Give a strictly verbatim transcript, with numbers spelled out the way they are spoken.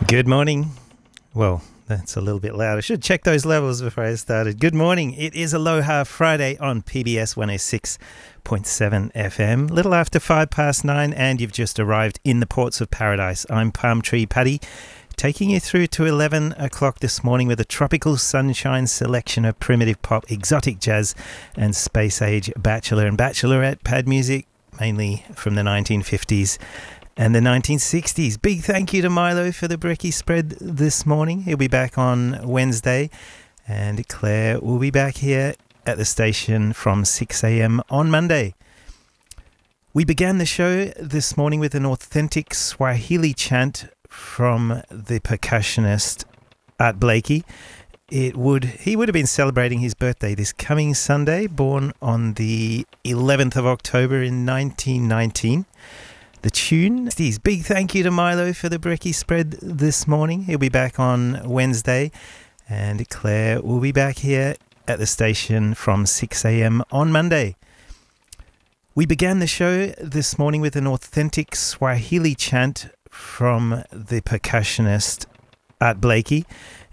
Good morning. Well, that's a little bit loud. I should check those levels before I started. Good morning. It is Aloha Friday on P B S one oh six point seven F M. Little after five past nine, and you've just arrived in the ports of paradise. I'm Palm Tree Paddy, taking you through to eleven o'clock this morning with a tropical sunshine selection of primitive pop, exotic jazz, and space age bachelor and bachelorette pad music, mainly from the nineteen fifties and the nineteen sixties. Big thank you to Milo for the brekkie spread this morning. He'll be back on Wednesday. And Claire will be back here at the station from six a.m. on Monday. We began the show this morning with an authentic Swahili chant from the percussionist Art Blakey. It would he would have been celebrating his birthday this coming Sunday, born on the eleventh of October in nineteen nineteen. The tune, big thank you to Milo for the brekkie spread this morning. He'll be back on Wednesday. And Claire will be back here at the station from six a.m. on Monday. We began the show this morning with an authentic Swahili chant from the percussionist Art Blakey.